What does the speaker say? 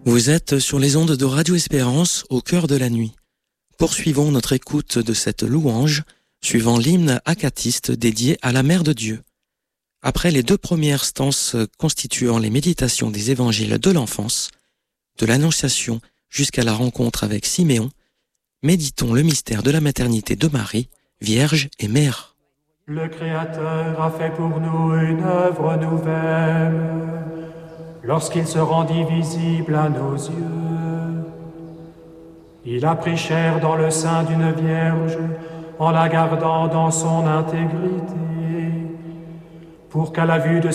Vous êtes sur les ondes de Radio Espérance au cœur de la nuit. Poursuivons notre écoute de cette louange suivant l'hymne acatiste dédié à la Mère de Dieu. Après les deux premières stances constituant les méditations des évangiles de l'enfance, de l'Annonciation jusqu'à la rencontre avec Siméon, méditons le mystère de la maternité de Marie, Vierge et Mère. Le Créateur a fait pour nous une œuvre nouvelle, lorsqu'il se rendit visible à nos yeux. Il a pris chair dans le sein d'une vierge, en la gardant dans son intégrité, pour qu'à la vue de